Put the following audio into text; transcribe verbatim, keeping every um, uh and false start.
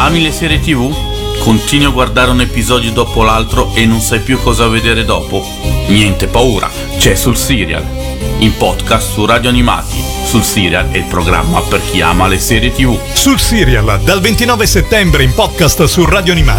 Ami le serie tivù? Continui a guardare un episodio dopo l'altro e non sai più cosa vedere dopo? Niente paura, c'è Sul Serial, in podcast su Radio Animati. Sul Serial è il programma per chi ama le serie tivù. Sul Serial, dal ventinove settembre in podcast su Radio Animati.